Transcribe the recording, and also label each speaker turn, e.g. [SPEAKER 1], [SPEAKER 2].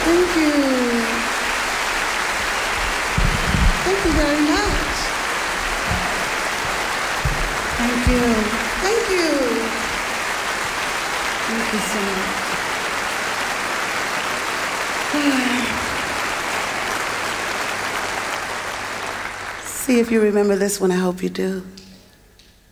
[SPEAKER 1] Thank you. Thank you very much. Thank you. Thank you. Thank you so much. See if you remember this one. I hope you do.